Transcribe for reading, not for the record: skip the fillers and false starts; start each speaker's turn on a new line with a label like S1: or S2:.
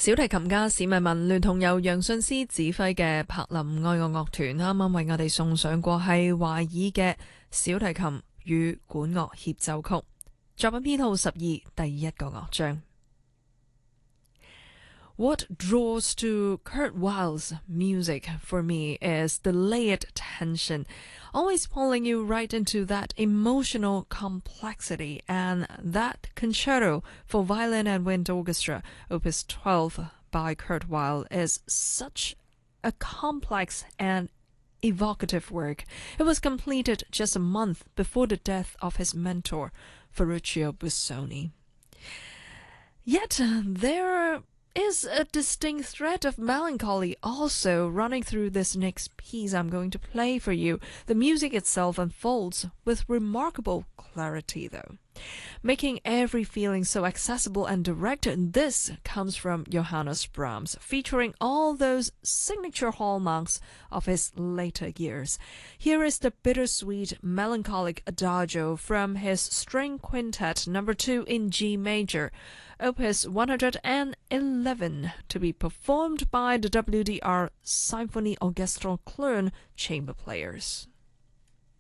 S1: 小提琴家史密文聯同由楊遜斯指揮嘅柏林愛樂樂團啱啱為我哋送上過係懷爾嘅小提琴與管樂協奏曲，作品編號12第一個樂章。What draws to Kurt Weill's music for me is the layered tension, always pulling you right into that emotional complexity, and that concerto for violin and wind orchestra, Opus 12 by Kurt Weill, is such a complex and evocative work. It was completed just a month before the death of his mentor, Ferruccio Busoni. Yet there is a distinct thread of melancholy also running through this next piece I'm going to play for you. The music itself unfolds with remarkable clarity, though, making every feeling so accessible and direct. This comes from Johannes Brahms, featuring all those signature hallmarks of his later years. Here is the bittersweet, melancholic adagio from his String Quintet No. 2 in G major, Opus 111, to be performed by the WDR Symphony Orchestral Cologne chamber players.